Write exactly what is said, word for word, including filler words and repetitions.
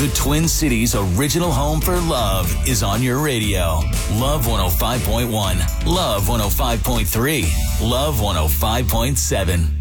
The Twin Cities original home for love is on your radio. Love one oh five point one, Love one oh five point three, Love one oh five point seven.